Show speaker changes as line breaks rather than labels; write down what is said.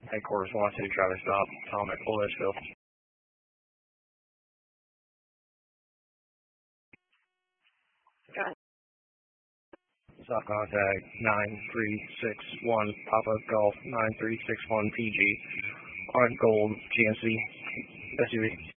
Headquarters, Swan City, traffic stop, Tom at Full Edgefield. Stop contact 9361 Papa Golf 9361 PG on Gold GMC SUV.